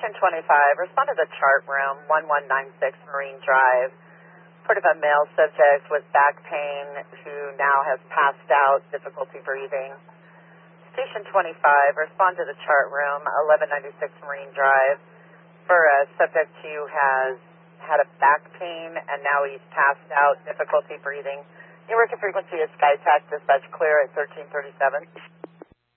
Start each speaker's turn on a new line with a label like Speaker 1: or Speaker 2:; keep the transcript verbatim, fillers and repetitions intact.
Speaker 1: Station twenty-five, respond to the chart room, one one nine six Marine Drive. Report of a male subject with back pain who now has passed out, difficulty breathing. Station twenty-five, respond to the chart room, eleven ninety-six Marine Drive, for a subject who has had a back pain and now he's passed out, difficulty breathing. Your working frequency is SkyTac, dispatch clear at thirteen thirty-seven.